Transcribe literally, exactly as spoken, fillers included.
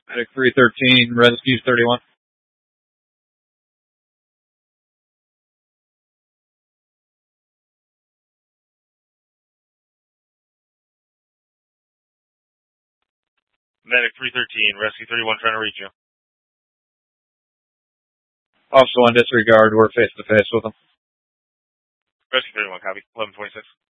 Medic three thirteen, rescue thirty-one. Medic three thirteen, rescue thirty-one trying to reach you. Officer one, disregard. We're face to face with them. Rescue thirty-one, copy. eleven twenty-six.